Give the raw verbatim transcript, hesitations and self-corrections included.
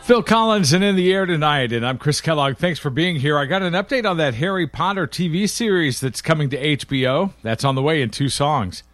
Phil Collins and In the Air Tonight, and I'm Chris Kellogg. Thanks for being here. I got an update on that Harry Potter T V series that's coming to H B O. That's on the way in two songs.